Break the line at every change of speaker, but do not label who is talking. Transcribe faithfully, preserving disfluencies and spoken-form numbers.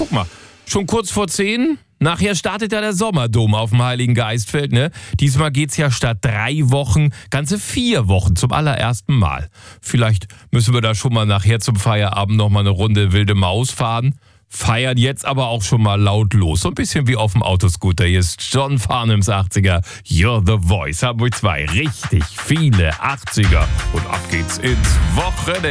guck mal, schon kurz vor zehn. Nachher startet ja der Sommerdom auf dem Heiligen Geistfeld, ne? Diesmal geht's ja statt drei Wochen, ganze vier Wochen zum allerersten Mal. Vielleicht müssen wir da schon mal nachher zum Feierabend noch mal eine Runde wilde Maus fahren. Feiern jetzt aber auch schon mal laut los. So ein bisschen wie auf dem Autoscooter. Hier ist John Farnhams achtziger. You're the Voice. Hamburg zwei. Richtig viele achtziger. Und ab geht's ins Wochenende.